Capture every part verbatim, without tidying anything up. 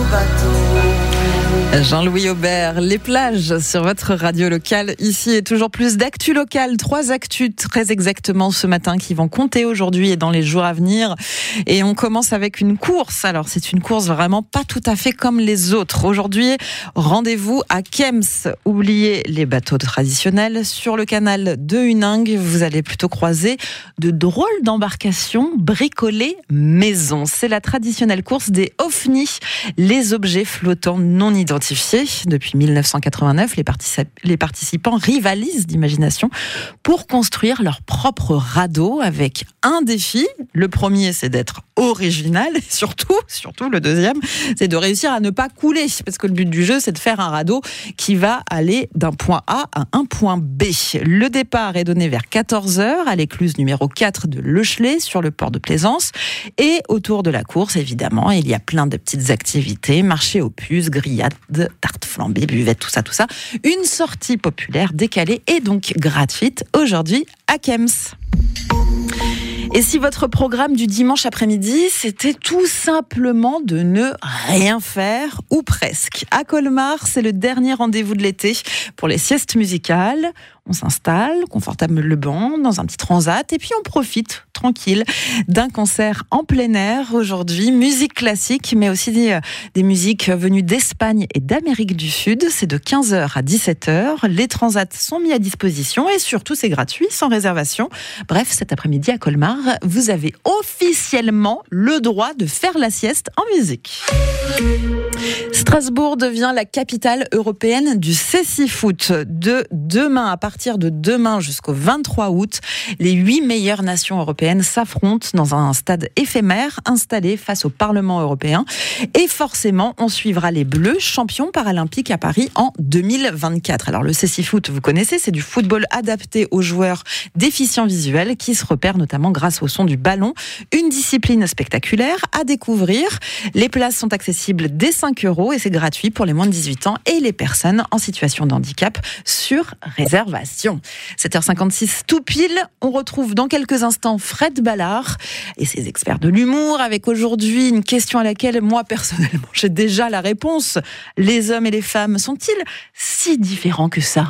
bateau. Jean-Louis Aubert, les plages sur votre radio locale. Ici et toujours plus d'actu locales. Trois actus très exactement ce matin qui vont compter aujourd'hui et dans les jours à venir. Et on commence avec une course. Alors c'est une course vraiment pas tout à fait comme les autres. Aujourd'hui, rendez-vous à Kems. Oubliez les bateaux traditionnels. Sur le canal de Huningue, vous allez plutôt croiser de drôles d'embarcations bricolées maison. C'est la traditionnelle course des ovnis, les objets flottants non identifiés. Depuis mille neuf cent quatre-vingt-neuf, les, particip- les participants rivalisent d'imagination pour construire leur propre radeau avec un défi. Le premier, c'est d'être original. Et surtout, surtout le deuxième, c'est de réussir à ne pas couler. Parce que le but du jeu, c'est de faire un radeau qui va aller d'un point A à un point B. Le départ est donné vers quatorze heures à l'écluse numéro quatre de Leuchelet, sur le port de Plaisance. Et autour de la course, évidemment, il y a plein de petites activités. Marché aux puces, grillades, tartes flambées, buvettes, tout ça, tout ça. Une sortie populaire, décalée et donc gratuite aujourd'hui à Kems. Et si votre programme du dimanche après-midi, c'était tout simplement de ne rien faire, ou presque. À Colmar, c'est le dernier rendez-vous de l'été pour les siestes musicales. On s'installe confortablement dans un petit transat et puis on profite tranquille d'un concert en plein air aujourd'hui. Musique classique, mais aussi des, des musiques venues d'Espagne et d'Amérique du Sud. C'est de quinze heures à dix-sept heures. Les transats sont mis à disposition et surtout c'est gratuit, sans réservation. Bref, cet après-midi à Colmar, vous avez officiellement le droit de faire la sieste en musique. Strasbourg devient la capitale européenne du cécifoot. De demain, à partir de demain jusqu'au vingt-trois août, les huit meilleures nations européennes s'affrontent dans un stade éphémère installé face au Parlement européen. Et forcément, on suivra les Bleus, champions paralympiques à Paris en deux mille vingt-quatre. Alors le cécifoot, vous connaissez, c'est du football adapté aux joueurs déficients visuels qui se repèrent notamment grâce au son du ballon. Une discipline spectaculaire à découvrir. Les places sont accessibles dès cinq euros et c'est gratuit pour les moins de dix-huit ans et les personnes en situation de handicap sur réservation. sept heures cinquante-six tout pile, on retrouve dans quelques instants Fred Ballard et ses experts de l'humour avec aujourd'hui une question à laquelle moi personnellement j'ai déjà la réponse. Les hommes et les femmes sont-ils si différents que ça ?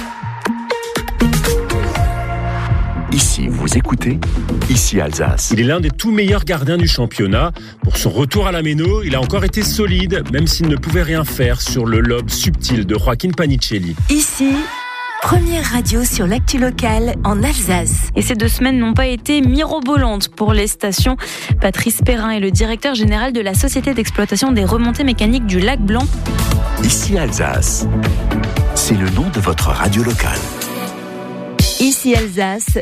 Ici, vous écoutez, ici Alsace. Il est l'un des tout meilleurs gardiens du championnat. Pour son retour à la Méno, il a encore été solide, même s'il ne pouvait rien faire sur le lobe subtil de Joaquin Panicelli. Ici, première radio sur l'actu locale en Alsace. Et ces deux semaines n'ont pas été mirobolantes pour les stations. Patrice Perrin est le directeur général de la Société d'exploitation des remontées mécaniques du Lac Blanc. Ici Alsace, c'est le nom de votre radio locale. Ici Alsace,